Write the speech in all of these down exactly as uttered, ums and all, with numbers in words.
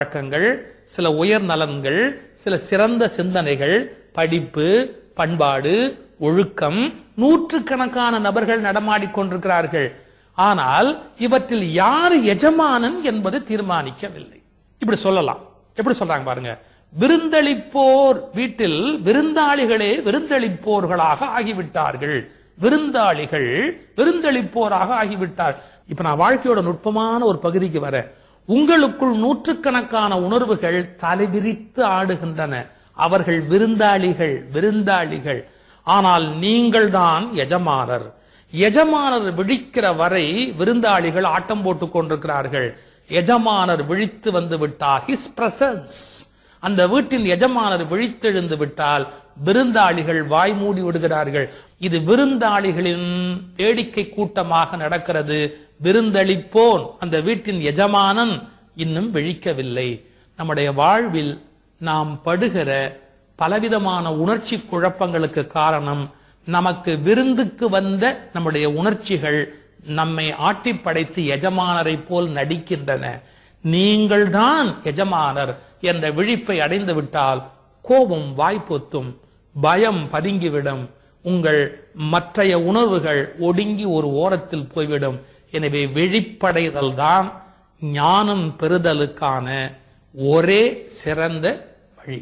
பழக்கங்கள், சில உயர் நலன்கள், சில சிறந்த சிந்தனைகள், படிப்பு, பண்பாடு, ஒழுக்கம், நூற்றுக்கணக்கான நபர்கள் நடமாடிக்கொண்டிருக்கிறார்கள். ஆனால் இவற்றில் யார் எஜமானன் என்பது தீர்மானிக்கவில்லை. இப்படி சொல்லலாம். எப்படி சொல்றாங்க பாருங்க. விருந்தளிப்போர் வீட்டில் விருந்தாளிகளே விருந்தளிப்போர்களாக ஆகிவிட்டார்கள். விருந்தாளிகள் விருந்தளிப்போராக ஆகிவிட்டார். இப்ப நான் வாழ்க்கையோட நுட்பமான ஒரு பகுதிக்கு வர, உங்களுக்குள் நூற்றுக்கணக்கான உணர்வுகள் தலைவிரித்து ஆடுகின்றன. அவர்கள் விருந்தாளிகள் விருந்தாளிகள் ஆனால் நீங்கள் தான் எஜமானர். எஜமானர் விழிக்கிற வரை விருந்தாளிகள் ஆட்டம் போட்டுக் கொண்டிருக்கிறார்கள். எஜமானர் விழித்து வந்து விட்டார், his presence, அந்த வீட்டின் எஜமானர் விழித்தெழுந்து விட்டால் விருந்தாளிகள் வாய் மூடி விடுகிறார்கள். இது விருந்தாளிகளின் வேடிக்கை கூட்டமாக நடக்கிறது. விருந்தளிப்போன், அந்த வீட்டின் எஜமானன் இன்னும் விழிக்கவில்லை. நம்முடைய வாழ்வில் நாம் படுகிற பலவிதமான உணர்ச்சி குழப்பங்களுக்கு காரணம், நமக்கு விருந்துக்கு வந்த நம்முடைய உணர்ச்சிகள் நம்மை ஆட்டி படைத்து எஜமானரை போல் நடிக்கின்றன. நீங்கள் தான் எஜமானர் என்ற விழிப்பை அடைந்து விட்டால் கோபம் வாய்ப்பொத்தும், பயம் பதுங்கிவிடும், உங்கள் மற்றைய உணர்வுகள் ஒடுங்கி ஒரு ஓரத்தில் போய்விடும். எனவே விழிப்படைதல் தான் ஞானம் பெறுதலுக்கான ஒரே சிறந்த வழி.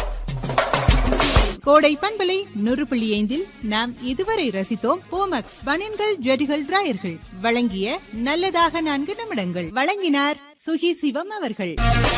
கோடை பண்பலை நூறு புள்ளி ஐந்தில் நாம் இதுவரை ரசித்தோம் போமக்ஸ் பனியன்கள், ஜெடிகள், டிராயர்கள் வழங்கிய நல்லதாக நான்கு நிமிடங்கள். வழங்கினார் சுகி சிவம் அவர்கள்.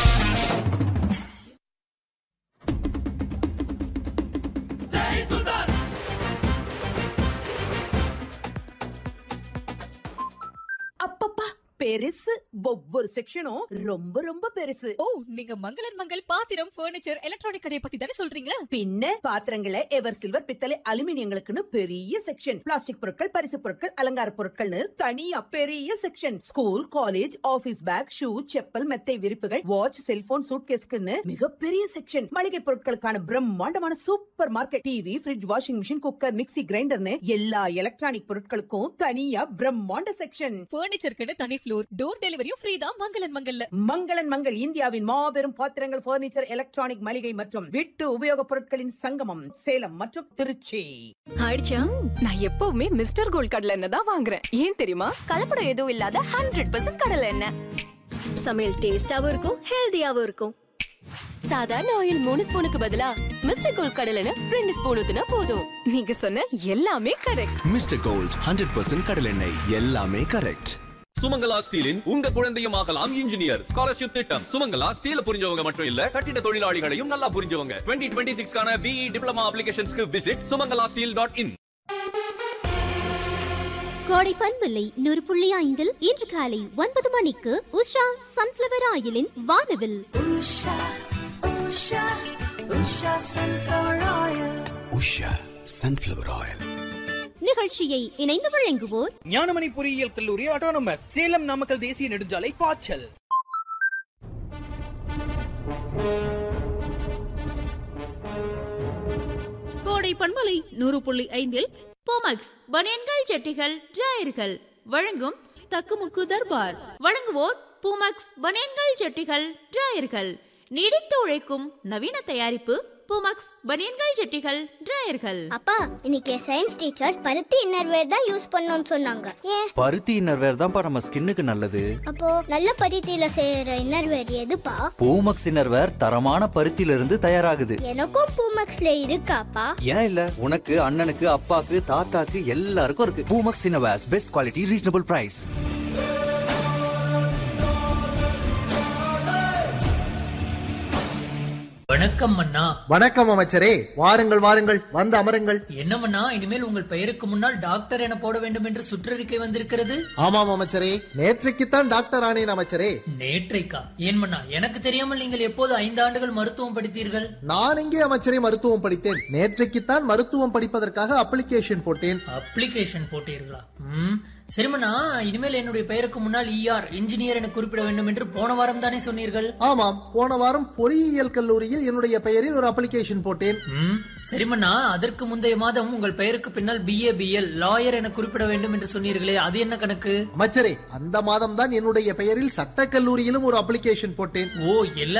அப்பப்பா பெருசு, ஒவ்வொரு செக்ஷனும் ரொம்ப ரொம்ப பெருசு. ஓ, நீங்க மங்களன் மங்கள் பாத்திரம், பர்னிச்சர், எலக்ட்ரானிக் கடையை பத்தி தானே சொல்றீங்க? பின்ன பாத்திரங்களை எவர் சில்வர், பித்தளை, அலுமினியங்களுக்குன்னு பெரிய செக்ஷன், பிளாஸ்டிக் பொருட்கள், பரிசு பொருட்கள், அலங்கார பொருட்கள்னு தனியா பெரிய section, school, college, office back, shoe, chappal, மெத்தை விரிப்புகள், வாட்ச், செல்போன், சூட்கேஸ்க்குன்னு மிகப்பெரிய செக்ஷன், மளிகை பொருட்களுக்கான பிரம்மாண்டமான super market, TV, fridge, washing machine, cooker, mixie, கிரைண்டர்னு எல்லா எலக்ட்ரானிக் பொருட்களுக்கும் தனியா பிரம்மாண்ட செக்ஷன். பர்னிச்சருக்கு தனி ஃப்ளோர், டோர் டெலிவரியும் ஃப்ரீ தான் மங்களன் மங்கல்ல. மங்களன் மங்கள் இந்தியாவின் மாபெரும் பாத்திரங்கள், பர்னிச்சர், எலக்ட்ரானிக், மளிகை மற்றும் வீட்டு உபயோகப் பொருட்களின் சங்கமம், சேலம் மற்றும் திருச்சி. ஆயிடுச்சா? நான் எப்பவுமே மிஸ்டர் கோல்ட் கடலை எண்ணெய் தான் வாங்குறேன். ஏன் தெரியுமா? கலப்படம் எதுவும் இல்லாத ஹண்ட்ரட் பர்சன்ட் கடலை எண்ணெய். சமையல் டேஸ்டாவும் இருக்கும், ஹெல்தியாவும் இருக்கும். சாதாரண ஆயில் மூணு ஸ்பூனுக்கு பதிலா மிஸ்டர் கோல்ட் கடலை எண்ணெய் ரெண்டு ஸ்பூன் ஊத்துனா போதும். நீங்க சொன்ன எல்லாமே correct. Mister gold hundred percent கடலை எண்ணெய், எல்லாமே கரெக்ட். சுமங்கலா ஸ்டீலின் உங்க குழந்தையும் ஆகலாம் இன்ஜினியர் ஸ்காலர்ஷிப் திட்டம். சுமங்கலா ஸ்டீல் புரிஞ்சவங்க மட்டும் இல்ல, கட்டிட தொழிலாளிகளையும் நல்லா புரிஞ்சவங்க. டுவெண்ட்டி டுவெண்ட்டி சிக்ஸ் கான BE diploma அப்ளிகேஷன்ஸ்க்கு visit Sumangala steel dot in. கோடை பண்பில்லை நூறு புள்ளி ஐந்தில் இன்று காலை ஒன்பது மணிக்கு உஷா சன்ஃபிளவர் ஆயிலின் வானவில். Usha Usha Usha sunflower oil. Usha sunflower oil நிகழ்ச்சியை இணைந்து வழங்குவோர் ஞானமணி பொறியியல் கல்லூரி ஆட்டோனமஸ், சேலம், நாமக்கல் தேசிய நெடுஞ்சாலை, பாய்ச்சல். கோடை பண்பலை நூறு புள்ளி ஐந்தில் போமக்ஸ் பனியன்கள், ஜட்டிகள், டிராயர்கள் வழங்கும் தக்குமுக்கு தர்பார். வழங்குவோர் பூமக்ஸ் பனியன்கள், ஜட்டிகள், டிராயர்கள். நீடித்து உழைக்கும் நவீன தயாரிப்பு பூமக்ஸ் பனியன்கள், ஜட்டிகள், டிராயர்கள். அப்பா, இன்னைக்கு சயின்ஸ் டீச்சர் பருத்தி இன்னர்வேர் தான் யூஸ் பண்ணனும்னு சொன்னாங்க. ஏன்? பருத்தி இன்னர்வேர் தான்ப்பா நம்ம ஸ்கின்னுக்கு நல்லது. அப்போ நல்ல பருத்தியில செய்யற இன்னர்வேர் எதுப்பா? பூமக்ஸ் இன்னர்வேர் தரமான பருத்தியில இருந்து தயாராகுது. எனக்கும் பூமக்ஸ்ல இருக்காப்பா? ஏன் இல்ல, உனக்கு, அண்ணனுக்கு, அப்பாக்கு, தாத்தாக்கு எல்லாருக்கும் இருக்கு. Poomex innerwears, best quality, reasonable price. வணக்கம் மன்னா. வணக்கம் அமைச்சரே, வாருங்கள் வாருங்கள், வந்து அமருங்கள். என்ன மன்னா, இனிமேல் உங்கள் பெயருக்கு முன்னால் டாக்டர் என போட வேண்டும் என்று சுற்றறிக்கை வந்திருக்கிறது. ஆமாம் அமைச்சரே, நேற்றைக்குத்தான் டாக்டர் ஆனேன் அமைச்சரே. நேற்றைக்கா? ஏன் மன்னா, எனக்கு தெரியாமல் நீங்கள் எப்போது ஐந்து ஆண்டுகள் மருத்துவம் படித்தீர்கள்? நான் எங்கே அமைச்சரே மருத்துவம் படித்தேன்? நேற்றைக்குத்தான் மருத்துவம் படிப்பதற்காக அப்ளிகேஷன் போட்டேன். அப்ளிகேஷன் போட்டீர்களா? ம், சரிமண்ணா, இனிமேல் என்னுடைய பெயருக்கு முன்னால் ஈஆர் இன்ஜினியர் என குறிப்பிட வேண்டும் என்று போன வாரம் தானே சொன்னீர்கள்? ஆமாம், போன வாரம் பொறியியல் கல்லூரியில் என்னுடைய பெயரில் ஒரு அப்ளிகேஷன் போட்டேன். சரிமண்ணா, அதற்கு முந்தைய மாதம் உங்கள் பெயருக்கு பின்னால் பிஏ பிஎல் லாயர் என குறிப்பிட வேண்டும் என்று சொன்னீர்களே, அது என்ன கணக்கு? அமைச்சரே, அந்த மாதம் தான் என்னுடைய பெயரில் சட்ட கல்லூரியிலும் ஒரு அப்ளிகேஷன் போட்டேன். ஓ, எல்லா